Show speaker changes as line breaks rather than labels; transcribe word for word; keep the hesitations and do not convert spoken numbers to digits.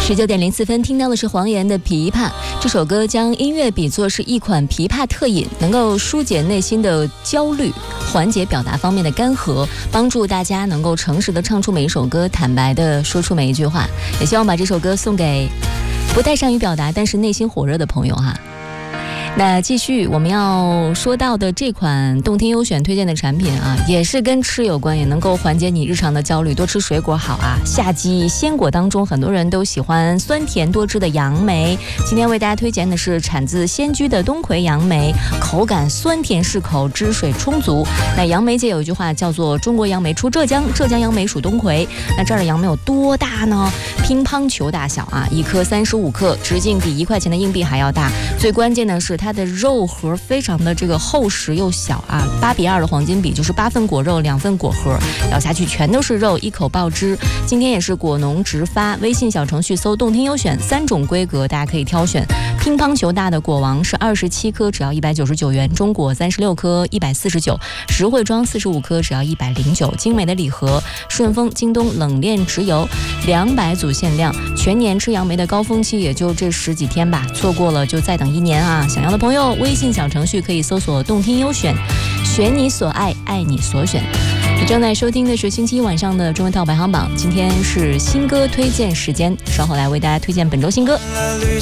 十九点零四分，听到的是黄妍的《琵琶》。这首歌将音乐比作是一款琵琶特饮，能够疏解内心的焦虑，缓解表达方面的干涸，帮助大家能够诚实的唱出每一首歌，坦白的说出每一句话。也希望把这首歌送给不太善于表达但是内心火热的朋友哈。那继续我们要说到的这款动听优选推荐的产品啊，也是跟吃有关，也能够缓解你日常的焦虑。多吃水果好啊，夏季鲜果当中很多人都喜欢酸甜多汁的杨梅，今天为大家推荐的是产自仙居的冬葵杨梅，口感酸甜适口，汁水充足。那杨梅界有一句话叫做中国杨梅出浙江，浙江杨梅属冬葵。那这儿的杨梅有多大呢？乒乓球大小啊，一颗三十五克，直径比一块钱的硬币还要大。最关键的是它的肉核非常的这个厚实又小啊，八比二的黄金比，就是八份果肉两份果核，咬下去全都是肉，一口爆汁。今天也是果农直发，微信小程序搜动听优选，三种规格大家可以挑选。乒乓球大的果王是二十七颗，只要一百九十九元；中果三十六颗一百四十九；实惠装四十五颗只要一百零九。精美的礼盒，顺丰、京东冷链直邮，两百组限量。全年吃杨梅的高峰期也就这十几天吧，错过了就再等一年啊！想要的朋友，微信小程序可以搜索动听优选，选你所爱，爱你所选。你正在收听的是星期一晚上的中文套排行榜，今天是新歌推荐时间，稍后来为大家推荐本周新歌。